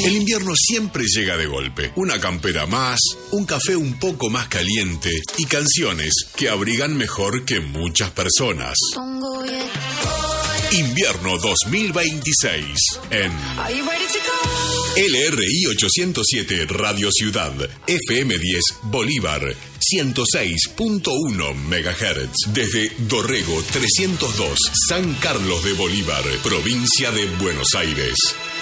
El invierno siempre llega de golpe. Una campera más, un café un poco más caliente y canciones que abrigan mejor que muchas personas. Invierno 2026 en LRI 807 Radio Ciudad, FM 10 Bolívar, 106.1 MHz. Desde Dorrego 302, San Carlos de Bolívar, provincia de Buenos Aires.